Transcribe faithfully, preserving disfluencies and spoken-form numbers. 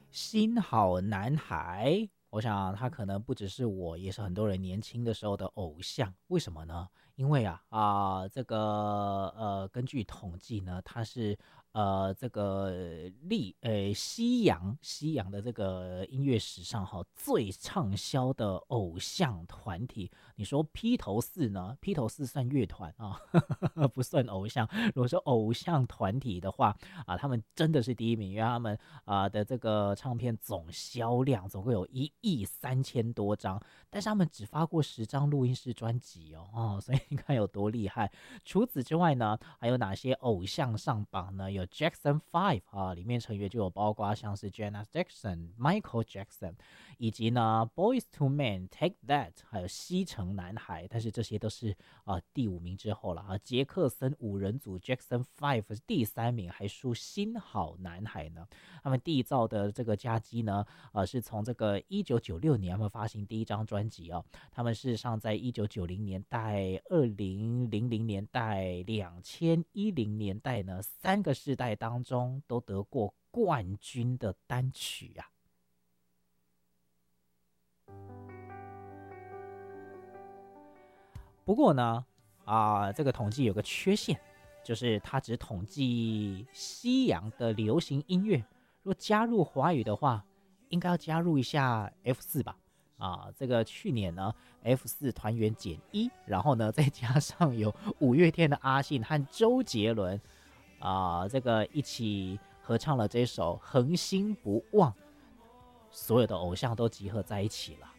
新好男孩，我想他可能不只是我，也是很多人年轻的时候的偶像。为什么呢？因为啊啊、这个呃，根据统计呢，他是呃这个历呃西洋西洋的这个音乐史上哈最畅销的偶像团体。你说披头士呢？披头士算乐团啊，不算偶像。如果说偶像团体的话啊，他们真的是第一名，因为他们啊、的这个唱片总销量总共有一亿三千多张，但是他们只发过十张录音室专辑哦，哦，所以你看有多厉害。除此之外呢，还有哪些偶像上榜呢？有 Jackson Five 啊，里面成员就有包括像是 Janet Jackson、Michael Jackson，以及呢 Boys to Men、Take That，还有西城男孩，但是这些都是啊、呃第五名之后了啊。杰克森五人组 Jackson Five 是第三名，还输新好男孩呢。他们缔造的这个家机呢，呃，是从这个一九九六年他们发行第一张专辑哦。他们事实上在一九九零年代、二零零零年代、两千一零年代呢，三个世代当中都得过冠军的单曲啊。不过呢，啊、这个统计有个缺陷，就是它只统计西洋的流行音乐。如果加入华语的话，应该要加入一下 F 四吧？啊，这个去年呢 F 四团员减一，然后呢再加上有五月天的阿信和周杰伦啊，这个一起合唱了这首《恒星不忘》，所有的偶像都集合在一起了。